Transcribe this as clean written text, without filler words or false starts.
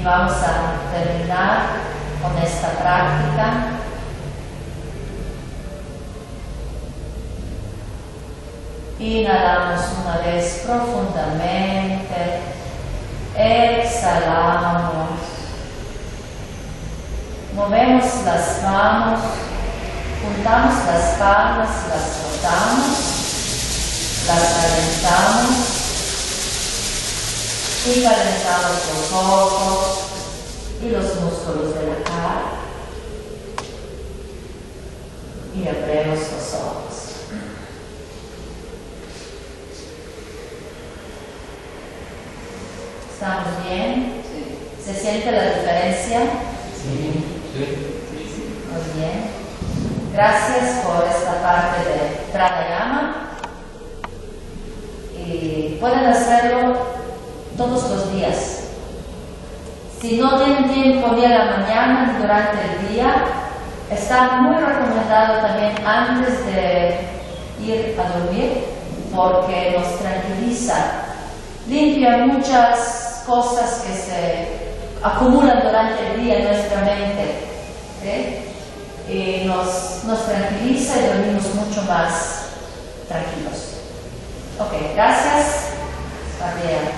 vamos a terminar con esta práctica. Inhalamos una vez profundamente, exhalamos, movemos las manos, juntamos las palmas, las frotamos, las calentamos y calentamos los ojos y los músculos de la cara y abrimos los ojos. ¿Estamos bien? Sí. ¿Se siente la diferencia? Sí. Muy bien. Gracias por esta parte de pranayama. Y pueden hacerlo todos los días. Si no tienen tiempo ni a la mañana ni durante el día, está muy recomendado también antes de ir a dormir porque nos tranquiliza, limpia muchas cosas que se acumulan durante el día en nuestra mente, ¿sí? Y nos tranquiliza y dormimos mucho más tranquilos. Ok, gracias. Gabriela.